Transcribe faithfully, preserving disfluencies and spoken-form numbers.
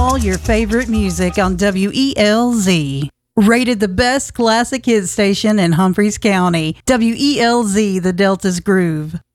all your favorite music on W E L Z. Rated the best classic hit station in Humphreys County. W E L Z, the Delta's Groove.